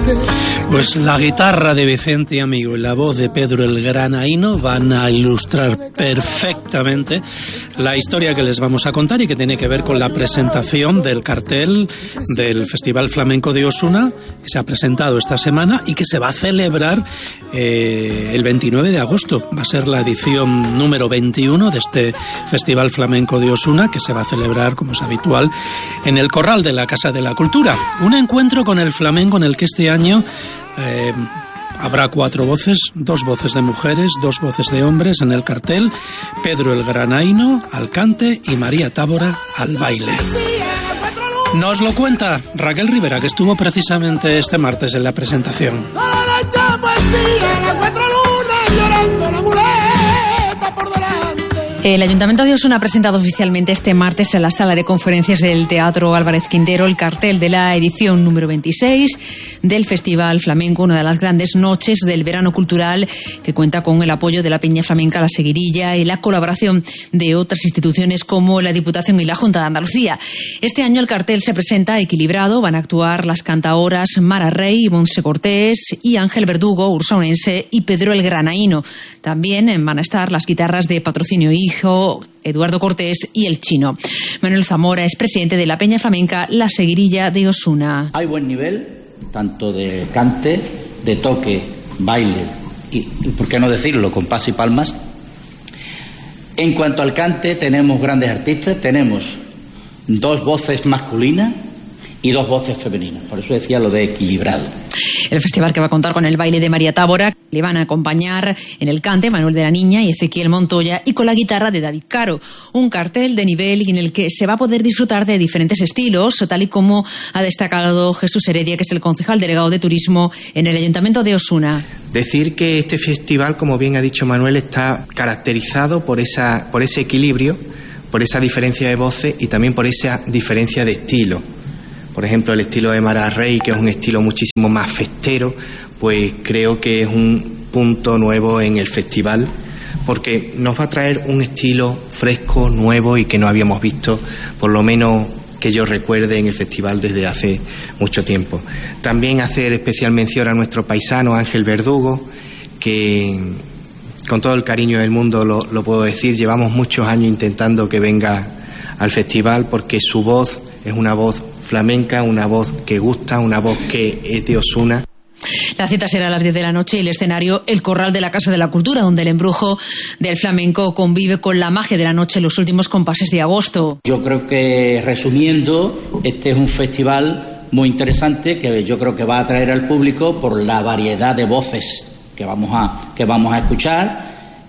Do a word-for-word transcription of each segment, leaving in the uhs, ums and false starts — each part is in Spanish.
Pues la guitarra de Vicente Amigo y la voz de Pedro el Granaíno van a ilustrar perfectamente la historia que les vamos a contar y que tiene que ver con la presentación del cartel del Festival Flamenco de Osuna, que se ha presentado esta semana y que se va a celebrar eh, el veintinueve de agosto. Va a ser la edición número veintiuno de este Festival Flamenco de Osuna, que se va a celebrar, como es habitual, en el Corral de la Casa de la Cultura. Un encuentro con el flamenco en el que este año eh, habrá cuatro voces, dos voces de mujeres, dos voces de hombres en el cartel: Pedro el Granaíno al cante y María Tábora al baile. Nos lo cuenta Raquel Rivera, que estuvo precisamente este martes en la presentación. El Ayuntamiento de Osuna ha presentado oficialmente este martes en la sala de conferencias del Teatro Álvarez Quintero el cartel de la edición número veintiséis del Festival Flamenco, una de las grandes noches del verano cultural, que cuenta con el apoyo de la Peña Flamenca La Seguirilla y la colaboración de otras instituciones como la Diputación y la Junta de Andalucía. Este año el cartel se presenta equilibrado. Van a actuar las cantaoras Mara Rey, Montse Cortés y Ángel Verdugo, ursaunense, y Pedro el Granaíno. También van a estar las guitarras de Patrocinio Hijo, Eduardo Cortés y el Chino. Manuel Zamora es presidente de la Peña Flamenca La Seguirilla de Osuna. Hay buen nivel, tanto de cante, de toque, baile y, y por qué no decirlo, compás y palmas. En cuanto al cante, tenemos grandes artistas, tenemos dos voces masculinas y dos voces femeninas. Por eso decía lo de equilibrado. El festival, que va a contar con el baile de María Tábora, le van a acompañar en el cante Manuel de la Niña y Ezequiel Montoya, y con la guitarra de David Caro. Un cartel de nivel y en el que se va a poder disfrutar de diferentes estilos, tal y como ha destacado Jesús Heredia, que es el concejal delegado de Turismo en el Ayuntamiento de Osuna. Decir que este festival, como bien ha dicho Manuel, está caracterizado por esa, por ese equilibrio, por esa diferencia de voces y también por esa diferencia de estilo. Por ejemplo, el estilo de Mara Rey, que es un estilo muchísimo más festero, pues creo que es un punto nuevo en el festival, porque nos va a traer un estilo fresco, nuevo y que no habíamos visto, por lo menos que yo recuerde, en el festival desde hace mucho tiempo. También hacer especial mención a nuestro paisano Ángel Verdugo, que con todo el cariño del mundo lo, lo puedo decir, llevamos muchos años intentando que venga al festival, porque su voz es una voz flamenca, una voz que gusta, una voz que es de Osuna. La cita será a las diez de la noche y el escenario el Corral de la Casa de la Cultura, donde el embrujo del flamenco convive con la magia de la noche en los últimos compases de agosto. Yo creo que, resumiendo, este es un festival muy interesante que yo creo que va a atraer al público por la variedad de voces que vamos a, que vamos a escuchar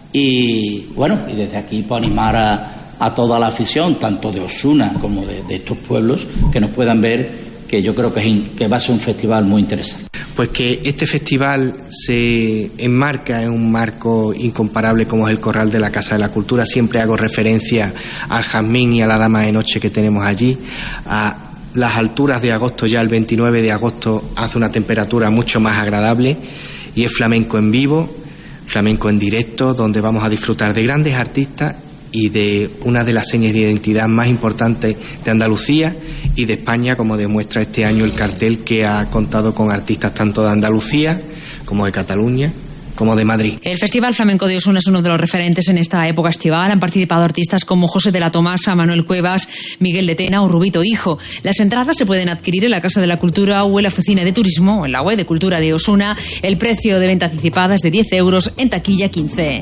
y, bueno, y desde aquí para animar a a toda la afición, tanto de Osuna como de, de estos pueblos, que nos puedan ver, que yo creo que, es, que va a ser un festival muy interesante. Pues que este festival se enmarca en un marco incomparable como es el Corral de la Casa de la Cultura. Siempre hago referencia al jazmín y a la dama de noche que tenemos allí. A las alturas de agosto, ya el veintinueve de agosto, hace una temperatura mucho más agradable y es flamenco en vivo, flamenco en directo, donde vamos a disfrutar de grandes artistas y de una de las señas de identidad más importantes de Andalucía y de España, como demuestra este año el cartel, que ha contado con artistas tanto de Andalucía como de Cataluña como de Madrid. El Festival Flamenco de Osuna es uno de los referentes en esta época estival. Han participado artistas como José de la Tomasa, Manuel Cuevas, Miguel de Tena o Rubito Hijo. Las entradas se pueden adquirir en la Casa de la Cultura o en la Oficina de Turismo o en la web de Cultura de Osuna. El precio de venta anticipada es de diez euros, en taquilla quince.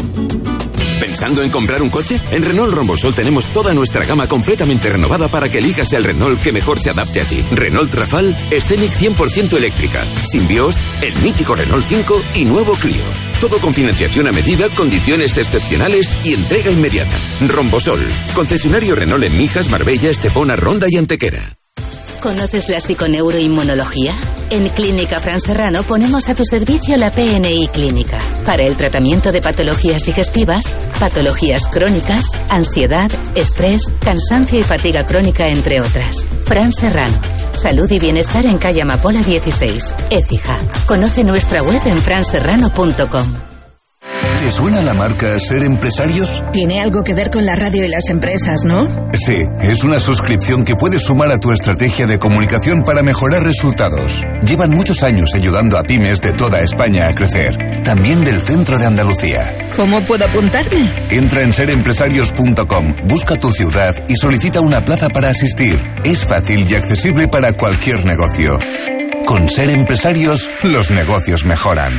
¿Pensando en comprar un coche? En Renault Rombosol tenemos toda nuestra gama completamente renovada para que elijas el Renault que mejor se adapte a ti. Renault Trafal, Scenic cien por ciento eléctrica, Symbios, el mítico Renault cinco y nuevo Clio. Todo con financiación a medida, condiciones excepcionales y entrega inmediata. Rombosol, concesionario Renault en Mijas, Marbella, Estepona, Ronda y Antequera. ¿Conoces la psiconeuroinmunología? En Clínica Fran Serrano ponemos a tu servicio la P N I Clínica para el tratamiento de patologías digestivas, patologías crónicas, ansiedad, estrés, cansancio y fatiga crónica, entre otras. Fran Serrano, salud y bienestar en calle Amapola dieciséis, Écija. Conoce nuestra web en fran serrano punto com. ¿Te suena la marca Ser Empresarios? Tiene algo que ver con la radio y las empresas, ¿no? Sí, es una suscripción que puedes sumar a tu estrategia de comunicación para mejorar resultados. Llevan muchos años ayudando a pymes de toda España a crecer, también del centro de Andalucía. ¿Cómo puedo apuntarme? Entra en ser empresarios punto com, busca tu ciudad y solicita una plaza para asistir. Es fácil y accesible para cualquier negocio. Con Ser Empresarios, los negocios mejoran.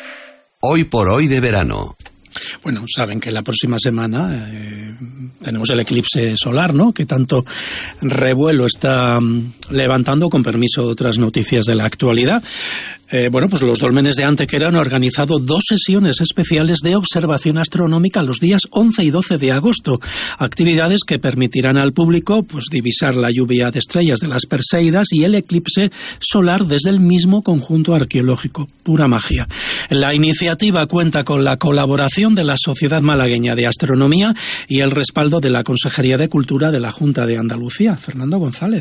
Hoy por hoy de verano. Bueno, saben que la próxima semana eh, tenemos el eclipse solar, ¿no?, que tanto revuelo está um, levantando, con permiso de otras noticias de la actualidad. Eh, bueno, pues los Dólmenes de Antequera han organizado dos sesiones especiales de observación astronómica los días once y doce de agosto, actividades que permitirán al público pues divisar la lluvia de estrellas de las Perseidas y el eclipse solar desde el mismo conjunto arqueológico. Pura magia. La iniciativa cuenta con la colaboración de la Sociedad Malagueña de Astronomía y el respaldo de la Consejería de Cultura de la Junta de Andalucía. Fernando González.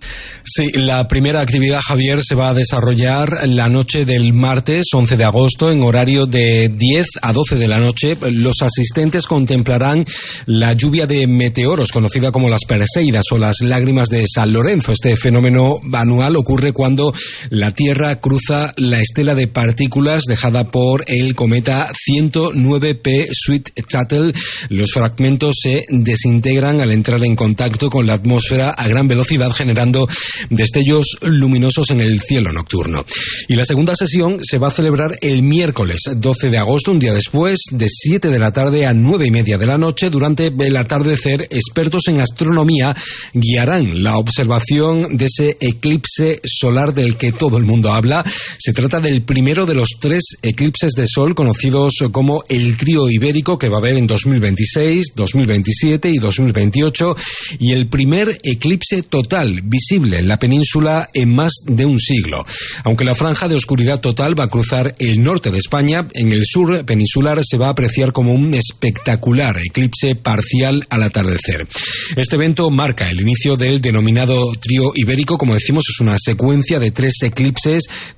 Sí, la primera actividad, Javier, se va a desarrollar la noche del martes once de agosto en horario de diez a doce de la noche. Los asistentes contemplarán la lluvia de meteoros, conocida como las Perseidas o las lágrimas de San Lorenzo. Este fenómeno anual ocurre cuando la Tierra cruza la estela de partículas dejada por el cometa ciento nueve P Swift-Shuttle. Los fragmentos se desintegran al entrar en contacto con la atmósfera a gran velocidad, generando destellos luminosos en el cielo nocturno. Y la segunda sesión se va a celebrar el miércoles doce de agosto, un día después, de siete de la tarde a nueve y media de la noche. Durante el atardecer, expertos en astronomía guiarán la observación de ese eclipse solar del que todo el mundo habla. Se trata del primero de los tres eclipses de sol conocidos como el trío ibérico, que va a haber en dos mil veintiséis, dos mil veintisiete y dos mil veintiocho, y el primer eclipse total visible en la península en más de un siglo. Aunque la franja de oscuridad total va a cruzar el norte de España, en el sur peninsular se va a apreciar como un espectacular eclipse parcial al atardecer. Este evento marca el inicio del denominado trío ibérico. Como decimos, es una secuencia de tres eclipses